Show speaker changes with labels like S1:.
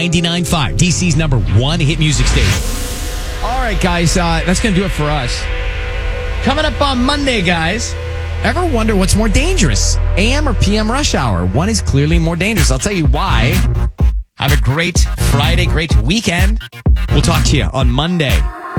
S1: 99.5, DC's number one hit music station. All right, guys, that's going to do it for us. Coming up on Monday, guys. Ever wonder what's more dangerous, AM or PM rush hour? One is clearly more dangerous. I'll tell you why. Have a great Friday, great weekend. We'll talk to you on Monday.